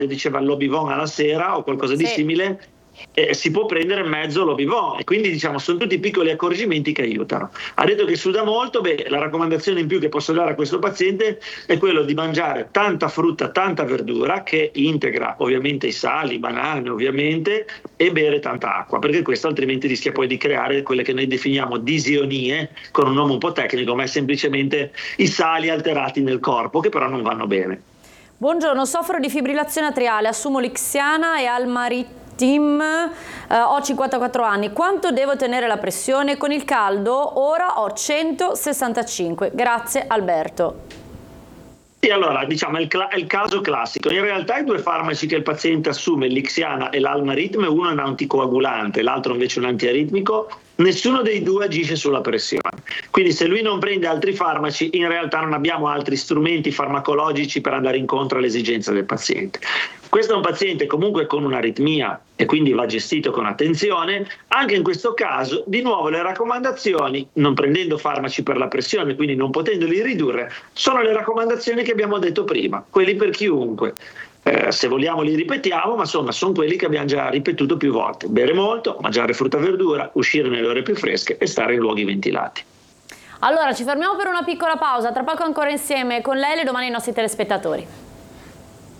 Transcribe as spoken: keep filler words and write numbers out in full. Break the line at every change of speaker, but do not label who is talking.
diceva l'Obivon alla sera o qualcosa di
Sì.
simile, eh, si può prendere mezzo l'Obivon, e quindi diciamo sono tutti piccoli accorgimenti che aiutano. Ha detto che suda molto, beh, la raccomandazione in più che posso dare a questo paziente è quello di mangiare tanta frutta, tanta verdura, che integra ovviamente i sali, banane ovviamente, e bere tanta acqua, perché questo altrimenti rischia poi di creare quelle che noi definiamo disionie, con un nome un po' tecnico, ma è semplicemente i sali alterati nel corpo, che però non vanno bene.
Buongiorno, soffro di fibrillazione atriale, assumo Lixiana e Almarit Team, eh, ho cinquantaquattro anni, quanto devo tenere la pressione? Con il caldo ora ho centosessantacinque, grazie Alberto.
E allora, diciamo, è il, cla- è il caso classico. In realtà i due farmaci che il paziente assume, l'Ixiana e l'Almaritm, uno è un anticoagulante, l'altro invece un antiaritmico, nessuno dei due agisce sulla pressione. Quindi se lui non prende altri farmaci, in realtà non abbiamo altri strumenti farmacologici per andare incontro alle esigenze del paziente. Questo è un paziente comunque con un'aritmia e quindi va gestito con attenzione. Anche in questo caso, di nuovo, le raccomandazioni, non prendendo farmaci per la pressione, quindi non potendoli ridurre, sono le raccomandazioni che abbiamo detto prima, quelli per chiunque. Eh, se vogliamo li ripetiamo, ma insomma sono quelli che abbiamo già ripetuto più volte. Bere molto, mangiare frutta e verdura, uscire nelle ore più fresche e stare in luoghi ventilati.
Allora ci fermiamo per una piccola pausa, tra poco ancora insieme con lei e domani i nostri telespettatori.